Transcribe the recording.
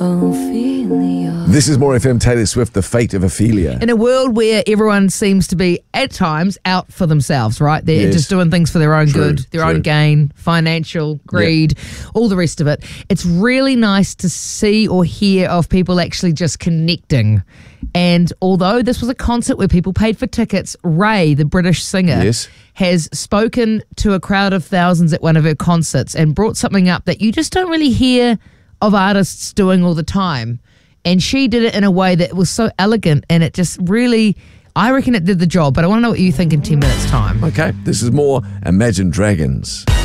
Ophelia. This is More FM, Taylor Swift, The Fate of Ophelia. In a world where everyone seems to be, at times, out for themselves, right? They're Yes. just doing things for their own True, good, their own true. gain, financial, greed, all the rest of it. It's really nice to see or hear of people actually just connecting. And although this was a concert where people paid for tickets, Ray, the British singer, Yes. has spoken to a crowd of thousands at one of her concerts and brought something up that you just don't really hear of artists doing all the time. And she did it in a way that was so elegant, and it just really, I reckon it did the job. But I want to know what you think in 10 minutes' time. Okay, this is more Imagine Dragons.